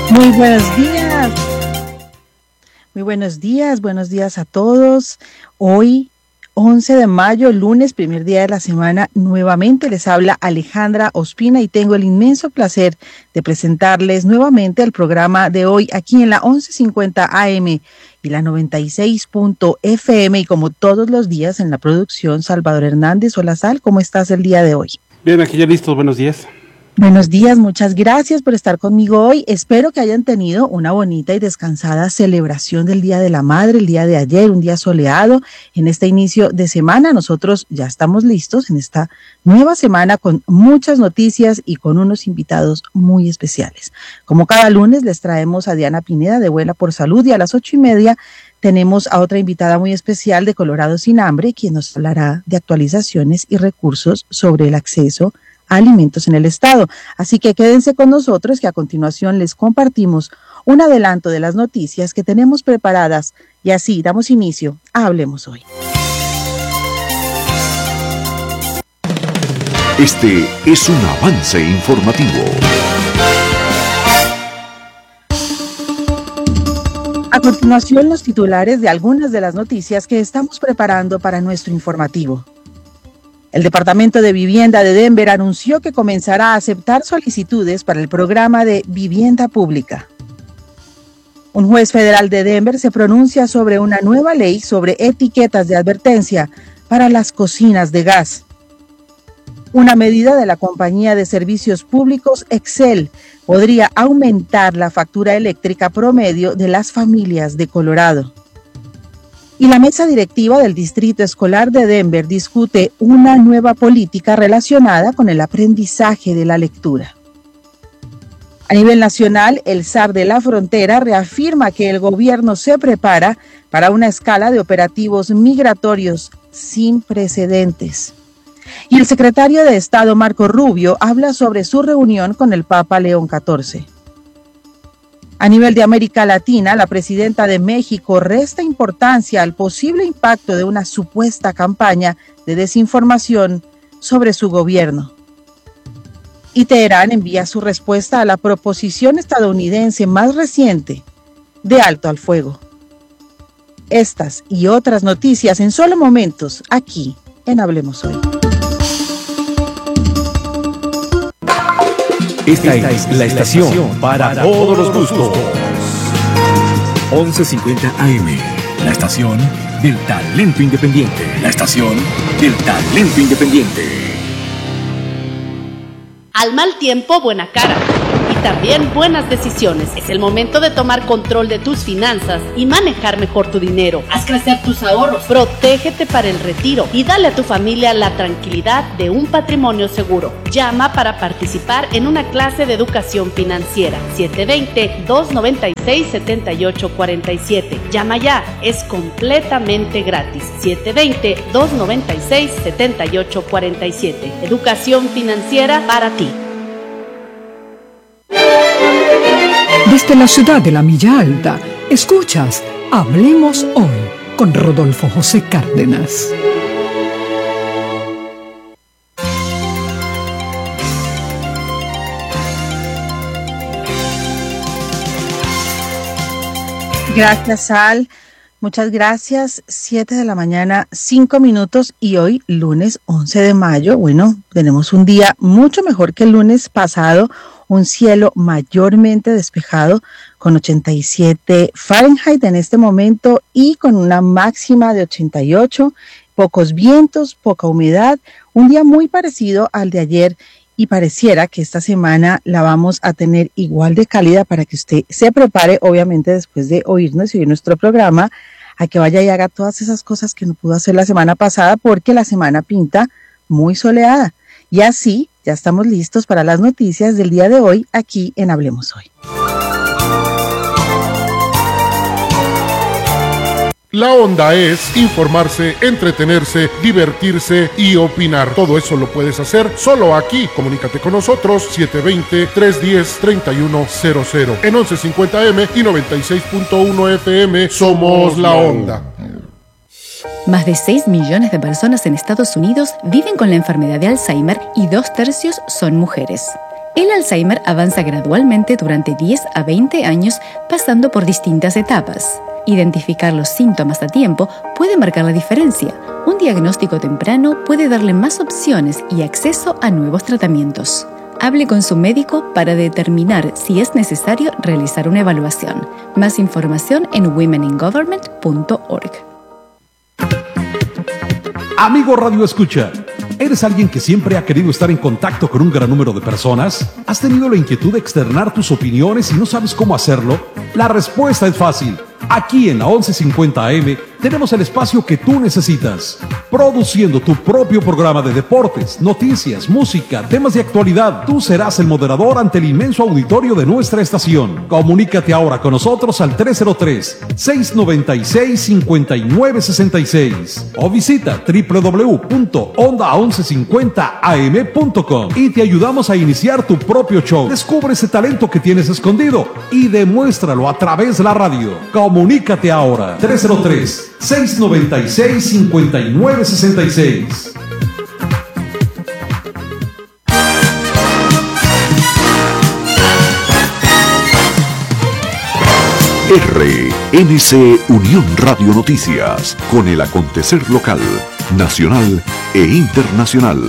Muy buenos días. Muy buenos días a todos. Hoy, 11 de mayo, lunes, primer día de la semana, nuevamente les habla Alejandra Ospina y tengo el inmenso placer de presentarles nuevamente el programa de hoy aquí en la 1150 AM y la 96.FM y como todos los días en la producción Salvador Hernández. Hola Sal, ¿cómo estás el día de hoy? Bien, aquí ya listos, buenos días. Buenos días, muchas gracias por estar conmigo hoy. Espero que hayan tenido una bonita y descansada celebración del Día de la Madre, el día de ayer, un día soleado. En este inicio de semana nosotros ya estamos listos en esta nueva semana con muchas noticias y con unos invitados muy especiales. Como cada lunes les traemos a Diana Pineda de Vuela por Salud y a las 8:30 tenemos a otra invitada muy especial de Colorado Sin Hambre, quien nos hablará de actualizaciones y recursos sobre el acceso alimentos en el estado. Así que quédense con nosotros que a continuación les compartimos un adelanto de las noticias que tenemos preparadas y así damos inicio a Hablemos Hoy. Este es un avance informativo. A continuación los titulares de algunas de las noticias que estamos preparando para nuestro informativo. El Departamento de Vivienda de Denver anunció que comenzará a aceptar solicitudes para el programa de vivienda pública. Un juez federal de Denver se pronuncia sobre una nueva ley sobre etiquetas de advertencia para las cocinas de gas. Una medida de la compañía de servicios públicos Xcel podría aumentar la factura eléctrica promedio de las familias de Colorado. Y la mesa directiva del Distrito Escolar de Denver discute una nueva política relacionada con el aprendizaje de la lectura. A nivel nacional, el SAR de la Frontera reafirma que el gobierno se prepara para una escala de operativos migratorios sin precedentes. Y el secretario de Estado Marco Rubio habla sobre su reunión con el Papa León XIV. A nivel de América Latina, la presidenta de México resta importancia al posible impacto de una supuesta campaña de desinformación sobre su gobierno. Y Teherán envía su respuesta a la proposición estadounidense más reciente de alto al fuego. Estas y otras noticias en solo momentos, aquí en Hablemos Hoy. Esta es la estación para todos los gustos. 1150 AM, la estación del talento independiente. La estación del talento independiente. Al mal tiempo, buena cara. Y también buenas decisiones. Es el momento de tomar control de tus finanzas y manejar mejor tu dinero. Haz crecer tus ahorros. Protégete para el retiro y dale a tu familia la tranquilidad de un patrimonio seguro. Llama para participar en una clase de educación financiera. 720-296-7847. Llama ya, es completamente gratis. 720-296-7847. Educación financiera para ti. Desde la ciudad de la Milla Alta, escuchas Hablemos Hoy con Rodolfo José Cárdenas. Gracias, Sal. Muchas gracias. 7 de la mañana, 5 minutos y hoy, lunes 11 de mayo. Bueno, tenemos un día mucho mejor que el lunes pasado. Un cielo mayormente despejado con 87 Fahrenheit en este momento y con una máxima de 88, pocos vientos, poca humedad, un día muy parecido al de ayer y pareciera que esta semana la vamos a tener igual de cálida para que usted se prepare, obviamente después de oírnos y oír nuestro programa, a que vaya y haga todas esas cosas que no pudo hacer la semana pasada porque la semana pinta muy soleada. Y así, ya estamos listos para las noticias del día de hoy aquí en Hablemos Hoy. La onda es informarse, entretenerse, divertirse y opinar. Todo eso lo puedes hacer solo aquí. Comunícate con nosotros 720-310-3100. En 1150M y 96.1 FM somos la onda. Más de 6 millones de personas en Estados Unidos viven con la enfermedad de Alzheimer y 2/3 son mujeres. El Alzheimer avanza gradualmente durante 10 a 20 años, pasando por distintas etapas. Identificar los síntomas a tiempo puede marcar la diferencia. Un diagnóstico temprano puede darle más opciones y acceso a nuevos tratamientos. Hable con su médico para determinar si es necesario realizar una evaluación. Más información en womeningovernment.org. Amigo Radio Escucha, ¿eres alguien que siempre ha querido estar en contacto con un gran número de personas? ¿Has tenido la inquietud de externar tus opiniones y no sabes cómo hacerlo? La respuesta es fácil. Aquí en la 1150 AM tenemos el espacio que tú necesitas. Produciendo tu propio programa de deportes, noticias, música, temas de actualidad. Tú serás el moderador ante el inmenso auditorio de nuestra estación. Comunícate ahora con nosotros al 303-696-5966 o visita www.onda1150am.com y te ayudamos a iniciar tu propio show. Descubre ese talento que tienes escondido y demuéstralo a través de la radio. Comunícate ahora. 303-696-5966. RNC Unión Radio Noticias, con el acontecer local, nacional e internacional.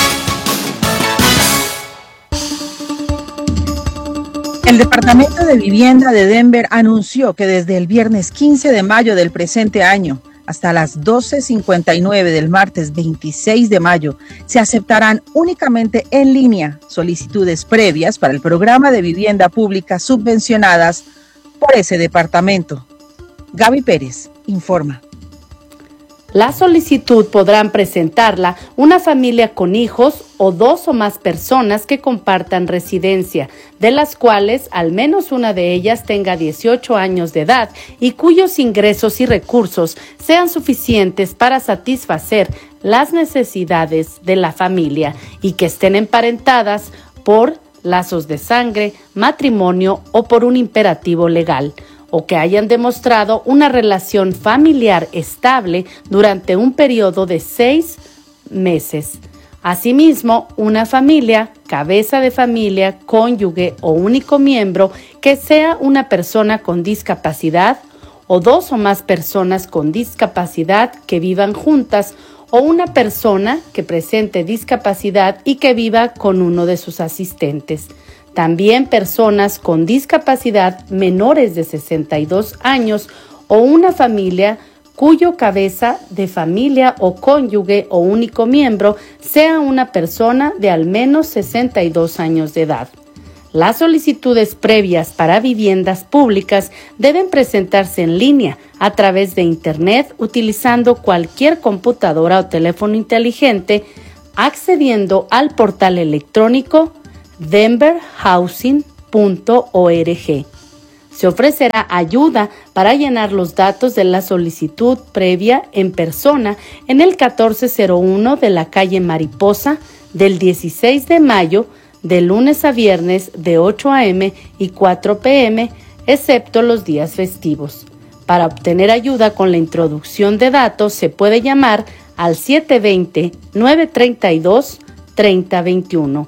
El Departamento de Vivienda de Denver anunció que desde el viernes 15 de mayo del presente año hasta las 12:59 del martes 26 de mayo se aceptarán únicamente en línea solicitudes previas para el programa de vivienda pública subvencionadas por ese departamento. Gaby Pérez informa. La solicitud podrán presentarla una familia con hijos o dos o más personas que compartan residencia, de las cuales al menos una de ellas tenga 18 años de edad y cuyos ingresos y recursos sean suficientes para satisfacer las necesidades de la familia y que estén emparentadas por lazos de sangre, matrimonio o por un imperativo legal, o que hayan demostrado una relación familiar estable durante un periodo de 6 meses. Asimismo, una familia, cabeza de familia, cónyuge o único miembro que sea una persona con discapacidad o dos o más personas con discapacidad que vivan juntas o una persona que presente discapacidad y que viva con uno de sus asistentes. También personas con discapacidad menores de 62 años o una familia cuyo cabeza de familia o cónyuge o único miembro sea una persona de al menos 62 años de edad. Las solicitudes previas para viviendas públicas deben presentarse en línea a través de Internet utilizando cualquier computadora o teléfono inteligente, accediendo al portal electrónico denverhousing.org. Se ofrecerá ayuda para llenar los datos de la solicitud previa en persona en el 1401 de la calle Mariposa del 16 de mayo, de lunes a viernes de 8 a.m. y 4 p.m., excepto los días festivos. Para obtener ayuda con la introducción de datos se puede llamar al 720-932-3021.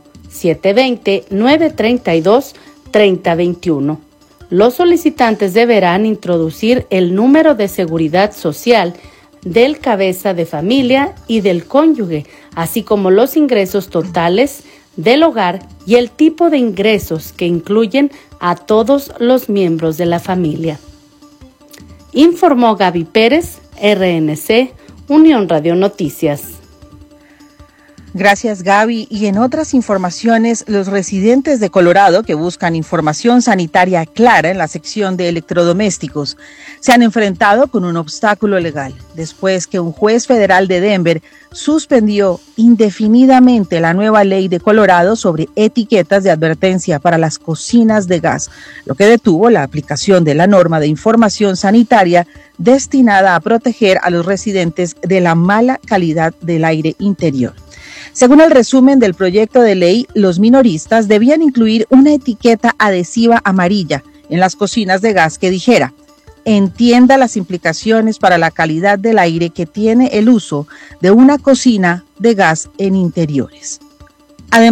720-932-3021. Los solicitantes deberán introducir el número de seguridad social del cabeza de familia y del cónyuge, así como los ingresos totales del hogar y el tipo de ingresos que incluyen a todos los miembros de la familia. Informó Gaby Pérez, RNC, Unión Radio Noticias. Gracias, Gaby. Y en otras informaciones, los residentes de Colorado que buscan información sanitaria clara en la sección de electrodomésticos se han enfrentado con un obstáculo legal después que un juez federal de Denver suspendió indefinidamente la nueva ley de Colorado sobre etiquetas de advertencia para las cocinas de gas, lo que detuvo la aplicación de la norma de información sanitaria destinada a proteger a los residentes de la mala calidad del aire interior. Según el resumen del proyecto de ley, los minoristas debían incluir una etiqueta adhesiva amarilla en las cocinas de gas que dijera: entienda las implicaciones para la calidad del aire que tiene el uso de una cocina de gas en interiores. Además,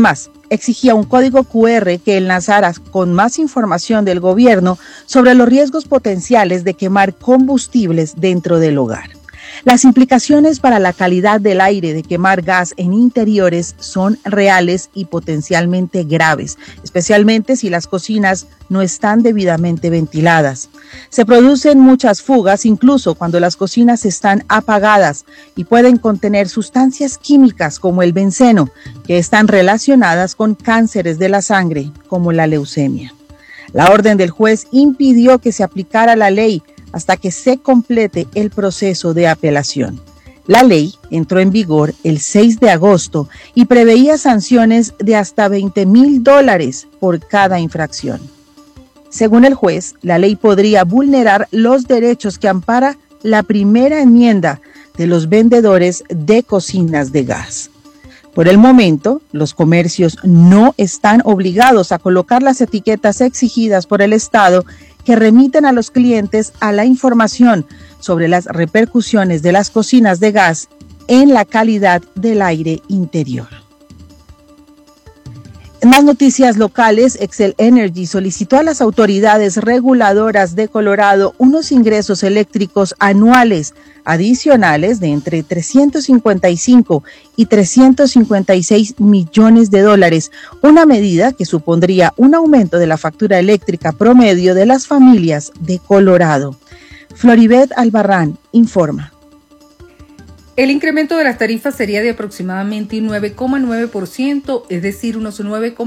exigía un código QR que enlazara con más información del gobierno sobre los riesgos potenciales de quemar combustibles dentro del hogar. Las implicaciones para la calidad del aire de quemar gas en interiores son reales y potencialmente graves, especialmente si las cocinas no están debidamente ventiladas. Se producen muchas fugas incluso cuando las cocinas están apagadas y pueden contener sustancias químicas como el benceno, que están relacionadas con cánceres de la sangre como la leucemia. La orden del juez impidió que se aplicara la ley hasta que se complete el proceso de apelación. La ley entró en vigor el 6 de agosto y preveía sanciones de hasta $20,000 por cada infracción. Según el juez, la ley podría vulnerar los derechos que ampara la primera enmienda de los vendedores de cocinas de gas. Por el momento, los comercios no están obligados a colocar las etiquetas exigidas por el Estado que remiten a los clientes a la información sobre las repercusiones de las cocinas de gas en la calidad del aire interior. En más noticias locales, Xcel Energy solicitó a las autoridades reguladoras de Colorado unos ingresos eléctricos anuales adicionales de entre $355 y $356 millones, una medida que supondría un aumento de la factura eléctrica promedio de las familias de Colorado. Floribet Albarrán informa. El incremento de las tarifas sería de aproximadamente 9,9%, es decir, unos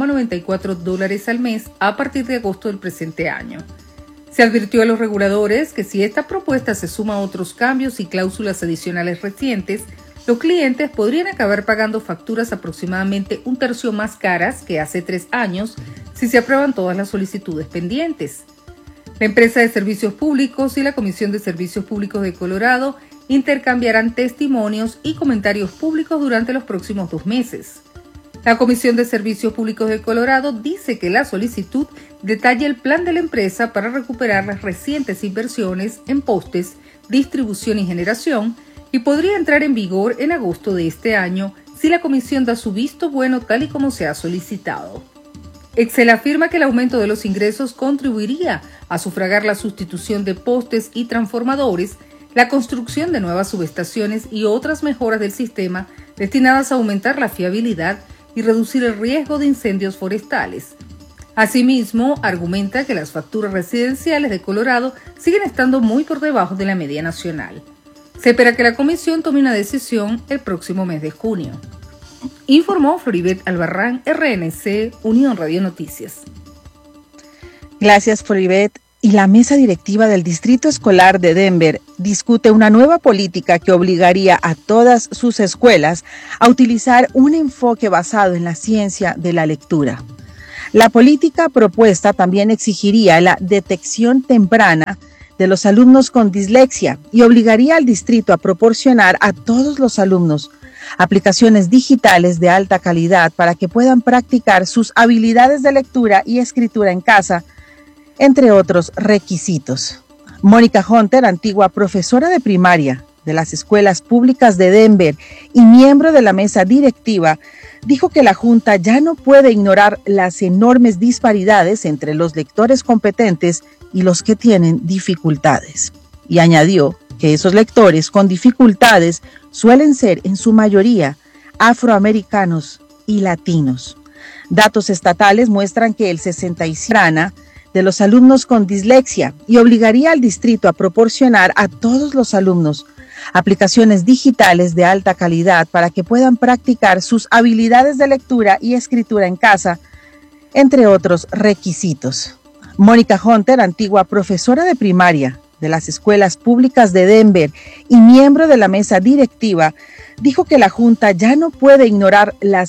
$9,94 al mes a partir de agosto del presente año. Se advirtió a los reguladores que si esta propuesta se suma a otros cambios y cláusulas adicionales recientes, los clientes podrían acabar pagando facturas aproximadamente un tercio más caras que hace 3 años si se aprueban todas las solicitudes pendientes. La empresa de servicios públicos y la Comisión de Servicios Públicos de Colorado intercambiarán testimonios y comentarios públicos durante los próximos 2 meses. La Comisión de Servicios Públicos de Colorado dice que la solicitud detalla el plan de la empresa para recuperar las recientes inversiones en postes, distribución y generación y podría entrar en vigor en agosto de este año si la comisión da su visto bueno tal y como se ha solicitado. Xcel afirma que el aumento de los ingresos contribuiría a sufragar la sustitución de postes y transformadores, la construcción de nuevas subestaciones y otras mejoras del sistema destinadas a aumentar la fiabilidad y reducir el riesgo de incendios forestales. Asimismo, argumenta que las facturas residenciales de Colorado siguen estando muy por debajo de la media nacional. Se espera que la comisión tome una decisión el próximo mes de junio. Informó Floribet Albarrán, RNC, Unión Radio Noticias. Gracias, Floribet. Y la mesa directiva del Distrito Escolar de Denver discute una nueva política que obligaría a todas sus escuelas a utilizar un enfoque basado en la ciencia de la lectura. La política propuesta también exigiría la detección temprana de los alumnos con dislexia y obligaría al distrito a proporcionar a todos los alumnos aplicaciones digitales de alta calidad para que puedan practicar sus habilidades de lectura y escritura en casa, entre otros requisitos. Mónica Hunter, antigua profesora de primaria de las escuelas públicas de Denver y miembro de la mesa directiva, dijo que la Junta ya no puede ignorar las enormes disparidades entre los lectores competentes y los que tienen dificultades. Y añadió que esos lectores con dificultades suelen ser en su mayoría afroamericanos y latinos. Datos estatales muestran que el 65% de los alumnos con dislexia y obligaría al distrito a proporcionar a todos los alumnos aplicaciones digitales de alta calidad para que puedan practicar sus habilidades de lectura y escritura en casa, entre otros requisitos. Mónica Hunter, antigua profesora de primaria de las escuelas públicas de Denver y miembro de la mesa directiva, dijo que la Junta ya no puede ignorar las